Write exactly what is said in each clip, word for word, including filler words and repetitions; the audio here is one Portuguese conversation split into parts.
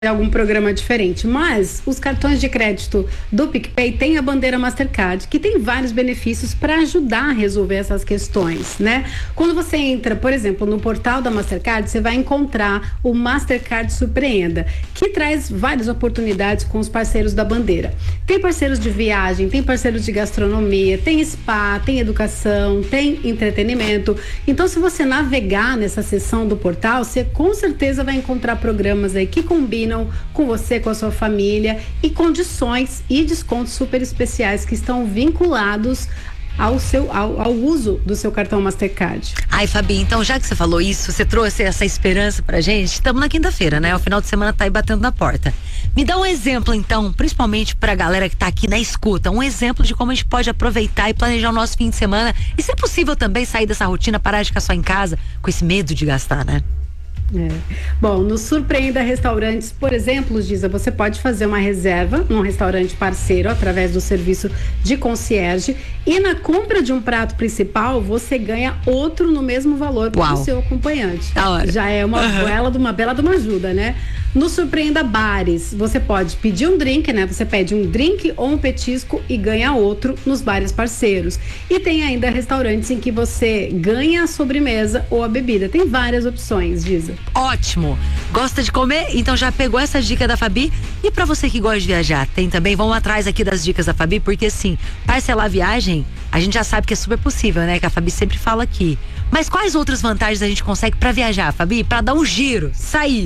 algum programa diferente, mas os cartões de crédito do PicPay têm a bandeira Mastercard, que tem vários benefícios para ajudar a resolver essas questões, né? Quando você entra, por exemplo, no portal da Mastercard, você vai encontrar o Mastercard Surpreenda, que traz várias oportunidades com os parceiros da bandeira. Tem parceiros de viagem, tem parceiros de gastronomia, tem spa, tem educação, tem entretenimento. Então, se você navegar nessa seção do portal, você com certeza vai encontrar programas aí que combinam com você, com a sua família, e condições e descontos super especiais que estão vinculados ao seu ao, ao uso do seu cartão Mastercard. Ai, Fabi, então já que você falou isso, você trouxe essa esperança pra gente, estamos na quinta-feira, né? O final de semana tá aí batendo na porta. Me dá um exemplo então, principalmente pra galera que tá aqui na escuta, um exemplo de como a gente pode aproveitar e planejar o nosso fim de semana e, se é possível, também sair dessa rotina, parar de ficar só em casa com esse medo de gastar, né? É. Bom, no Surpreenda Restaurantes, por exemplo, Giza, você pode fazer uma reserva num restaurante parceiro através do serviço de concierge, e na compra de um prato principal você ganha outro no mesmo valor para o seu acompanhante. Da hora. Já é uma uhum. bela de uma bela de uma ajuda, né? No Surpreenda Bares, você pode pedir um drink, né? Você pede um drink ou um petisco e ganha outro nos bares parceiros. E tem ainda restaurantes em que você ganha a sobremesa ou a bebida. Tem várias opções, Giza. Ótimo! Gosta de comer? Então já pegou essa dica da Fabi? E pra você que gosta de viajar, tem também, vamos atrás aqui das dicas da Fabi, porque assim, parcelar a viagem, a gente já sabe que é super possível, né? Que a Fabi sempre fala aqui. Mas quais outras vantagens a gente consegue pra viajar, Fabi? Pra dar um giro, sair?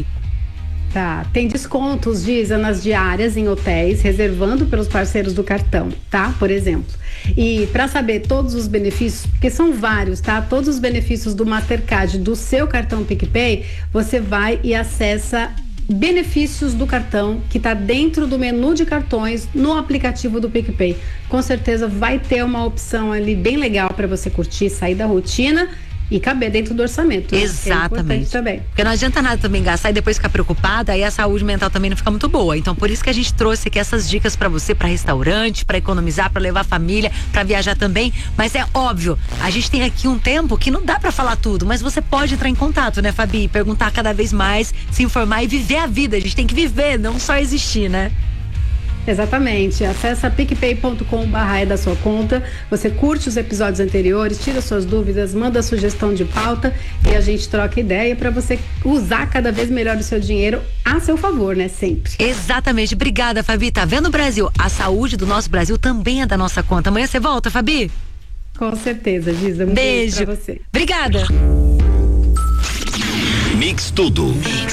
Tá, tem descontos, Giza, nas diárias em hotéis, reservando pelos parceiros do cartão, tá? Por exemplo. E para saber todos os benefícios, porque são vários, tá? Todos os benefícios do Mastercard, do seu cartão PicPay, você vai e acessa benefícios do cartão, que está dentro do menu de cartões no aplicativo do PicPay. Com certeza vai ter uma opção ali bem legal para você curtir, sair da rotina e caber dentro do orçamento. Exatamente. É também. Porque não adianta nada também gastar e depois ficar preocupada, aí a saúde mental também não fica muito boa. Então, por isso que a gente trouxe aqui essas dicas pra você, pra restaurante, pra economizar, pra levar a família, pra viajar também. Mas é óbvio, a gente tem aqui um tempo que não dá pra falar tudo, mas você pode entrar em contato, né, Fabi? Perguntar cada vez mais, se informar e viver a vida. A gente tem que viver, não só existir, né? Exatamente, acessa picpay ponto com barra é da sua conta, você curte os episódios anteriores, tira suas dúvidas, manda sugestão de pauta e a gente troca ideia para você usar cada vez melhor o seu dinheiro a seu favor, né, sempre. Exatamente, obrigada, Fabi. Tá vendo, Brasil? A saúde do nosso Brasil também é da nossa conta. Amanhã você volta, Fabi? Com certeza, Giza. Um beijo, beijo pra você. Obrigada. Mix Tudo. Mix.